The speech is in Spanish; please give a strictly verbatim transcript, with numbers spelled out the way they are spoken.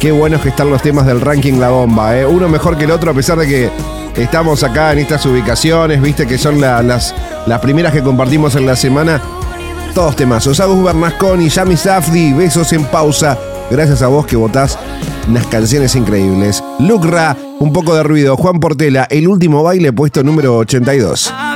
Qué buenos que están los temas del ranking La Bomba, ¿eh? Uno mejor que el otro, a pesar de que estamos acá en estas ubicaciones, viste que son la, las, las primeras que compartimos en la semana. Todos temazos. Agus Bernasconi, Yami Safdi, Besos en Pausa. Gracias a vos que votás unas canciones increíbles. Lucra, Un poco de ruido. Juan Portela, El último baile, puesto número ochenta y dos.